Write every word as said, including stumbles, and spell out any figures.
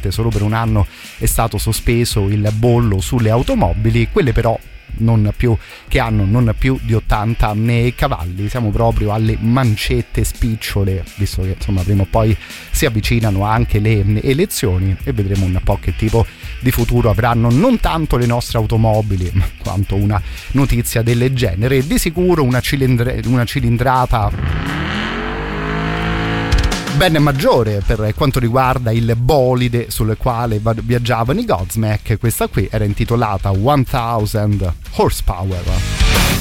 recentemente, solo per un anno, è stato sospeso il bollo sulle automobili, quelle però non più che hanno non più di ottanta cavalli. Siamo proprio alle mancette spicciole, visto che insomma prima o poi si avvicinano anche le elezioni, e vedremo un po' che tipo di futuro avranno non tanto le nostre automobili quanto una notizia del genere. Di sicuro una, cilindre, una cilindrata ben maggiore per quanto riguarda il bolide sul quale viaggiavano i Godsmack. Questa qui era intitolata one thousand horsepower.